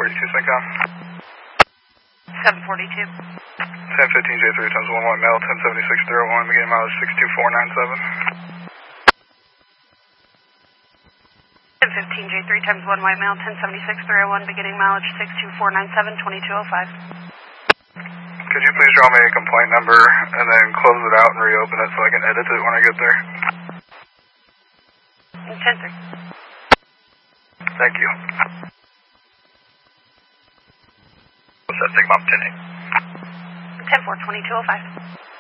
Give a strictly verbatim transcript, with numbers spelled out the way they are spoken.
forty-two Syncom. seven forty-two. ten fifteen J three times one white male, ten seventy-six three oh one, beginning mileage six two four nine seven. ten fifteen J three times one white male, ten seventy-six three oh one, beginning mileage six two four nine seven, twenty-two oh five. Could you please draw me a complaint number and then close it out and reopen it so I can edit it when I get there? ten three. Thank you. What's that, Sigma ten eight? ten four, twenty-two oh five.